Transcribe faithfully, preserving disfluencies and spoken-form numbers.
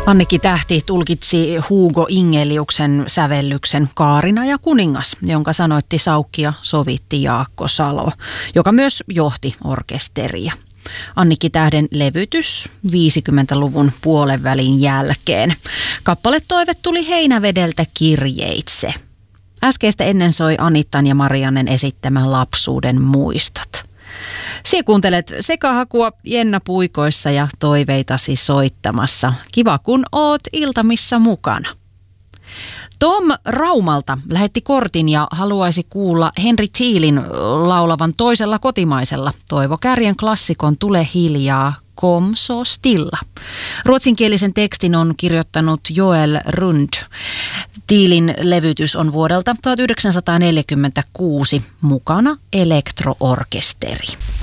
Annikki Tähti tulkitsi Hugo Ingeliuksen sävellyksen Kaarina ja kuningas, jonka sanoitti Saukki ja sovitti Jaakko Salo, joka myös johti orkesteria. Annikki Tähden levytys viisikymmentäluvun puolen välin jälkeen. Kappaletoive tuli Heinävedeltä kirjeitse. Äskeistä ennen soi Anittan ja Mariannen esittämän Lapsuuden muistot. Sie kuuntelet Sekahakua Jenna puikoissa ja toiveitasi soittamassa. Kiva kun oot Iltamissa mukana. Tom Raumalta lähetti kortin ja haluaisi kuulla Henry Thielin laulavan toisella kotimaisella Toivo Kärjen klassikon Tule hiljaa, Kom så stilla. Ruotsinkielisen tekstin on kirjoittanut Joel Rund. Thielin levytys on vuodelta tuhatyhdeksänsataaneljäkymmentäkuusi, mukana elektroorkesteri.